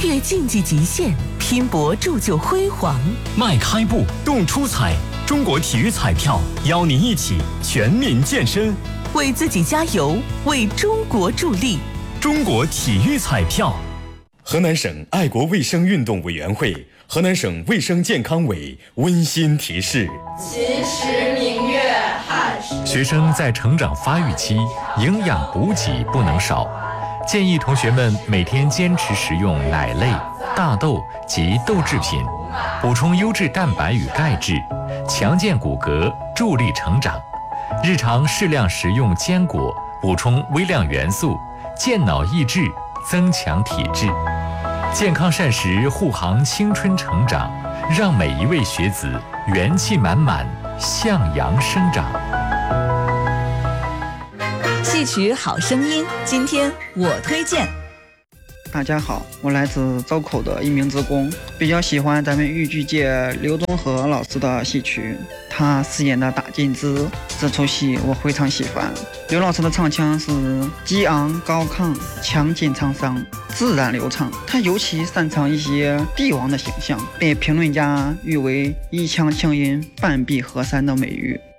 跃竞技极限，拼搏铸就辉煌。 迈开步，动出彩！中国体育彩票邀您一起全民健身， 为自己加油，为中国助力。 中国体育彩票。河南省爱国卫生运动委员会、河南省卫生健康委温馨提示： 秦时明月汉时。 学生在成长发育期，营养补给不能少。建议同学们每天坚持食用奶类、大豆及豆制品，补充优质蛋白与钙质，强健骨骼，助力成长。日常适量食用坚果，补充微量元素，健脑益智，增强体质。健康膳食护航青春成长，让每一位学子元气满满，向阳生长。 戏曲好声音，今天我推荐。 大家好，我来自周口的一名职工，比较喜欢咱们豫剧界刘宗和老师的戏曲，他饰演的打金枝这出戏我非常喜欢。刘老师的唱腔是激昂高亢、强劲沧桑、自然流畅，他尤其擅长一些帝王的形象，被评论家誉为一腔清音、半壁河山的美誉。